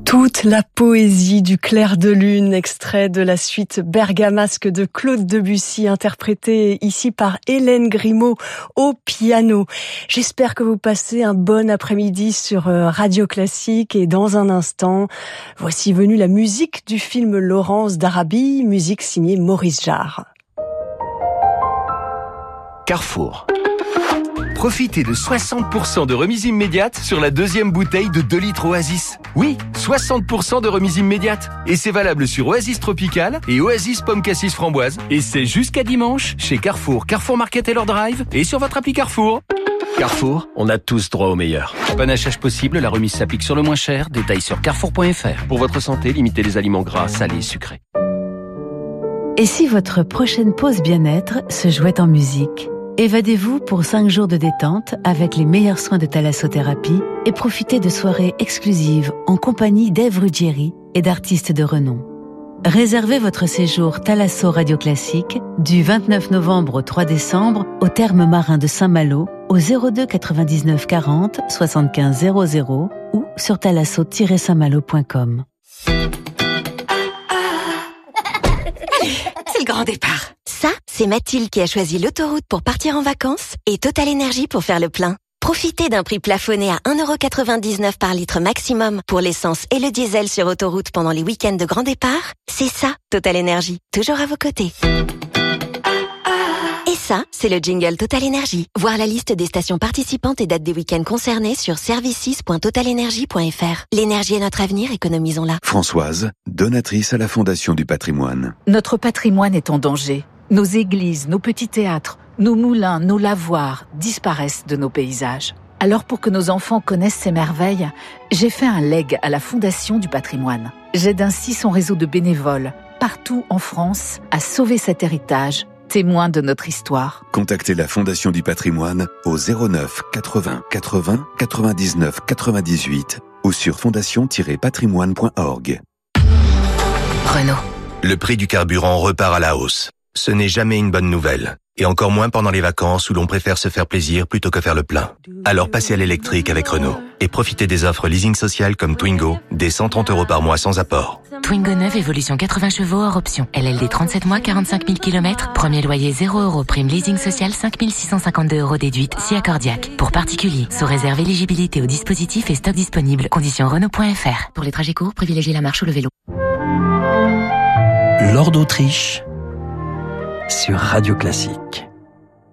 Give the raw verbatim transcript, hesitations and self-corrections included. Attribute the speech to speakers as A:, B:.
A: Toute la poésie du clair de lune, extrait de la suite bergamasque de Claude Debussy, interprétée ici par Hélène Grimaud au piano. J'espère que vous passez un bon après-midi sur Radio Classique et dans un instant, voici venue la musique du film Laurence d'Arabie, musique signée Maurice Jarre.
B: Carrefour. Profitez de soixante pour cent de remise immédiate sur la deuxième bouteille de deux litres Oasis. Oui, soixante pour cent de remise immédiate. Et c'est valable sur Oasis Tropical et Oasis Pomme Cassis Framboise. Et c'est jusqu'à dimanche chez Carrefour, Carrefour Market Taylor Drive et sur votre appli Carrefour. Carrefour, on a tous droit au meilleur. Panachage possible, la remise s'applique sur le moins cher. Détails sur carrefour point f r. Pour votre santé, limitez les aliments gras, salés et sucrés.
C: Et si votre prochaine pause bien-être se jouait en musique ? Évadez-vous pour cinq jours de détente avec les meilleurs soins de thalassothérapie et profitez de soirées exclusives en compagnie d'Ève Ruggieri et d'artistes de renom. Réservez votre séjour Thalasso Radio Classique du vingt-neuf novembre au trois décembre au terme marin de Saint-Malo au zéro deux quatre-vingt-dix-neuf quarante soixante-quinze zéro zéro ou sur thalasso tiret saint malo point com.
D: C'est le grand départ. Ça, c'est Mathilde qui a choisi l'autoroute pour partir en vacances et Total Énergie pour faire le plein. Profitez d'un prix plafonné à un euro quatre-vingt-dix-neuf par litre maximum pour l'essence et le diesel sur autoroute pendant les week-ends de grand départ. C'est ça, Total Énergie. Toujours à vos côtés. Et ça, c'est le jingle Total Énergie. Voir la liste des stations participantes et dates des week-ends concernés sur services point total énergie point f r. L'énergie est notre avenir, économisons-la.
E: Françoise, donatrice à la Fondation du Patrimoine.
F: Notre patrimoine est en danger. Nos églises, nos petits théâtres, nos moulins, nos lavoirs disparaissent de nos paysages. Alors pour que nos enfants connaissent ces merveilles, j'ai fait un leg à la Fondation du Patrimoine. J'aide ainsi son réseau de bénévoles, partout en France, à sauver cet héritage, témoin de notre histoire.
E: Contactez la Fondation du Patrimoine au zéro neuf quatre-vingts quatre-vingts quatre-vingt-dix-neuf quatre-vingt-dix-huit ou sur fondation tiret patrimoine point org.
G: Renault. Le prix du carburant repart à la hausse. Ce n'est jamais une bonne nouvelle. Et encore moins pendant les vacances où l'on préfère se faire plaisir plutôt que faire le plein. Alors passez à l'électrique avec Renault. Et profitez des offres leasing social comme Twingo, dès cent trente euros par mois sans apport.
H: Twingo neuf, évolution quatre-vingts chevaux hors option. L L D trente-sept mois, quarante-cinq mille kilomètres. Premier loyer zéro euros. Prime leasing social cinq mille six cent cinquante-deux euros déduite, si accordiaque. Pour particuliers, sous réserve éligibilité au dispositif et stock disponible. Conditions Renault point f r. Pour les trajets courts, privilégiez la marche ou le vélo.
I: Lord d'Autriche sur Radio Classique.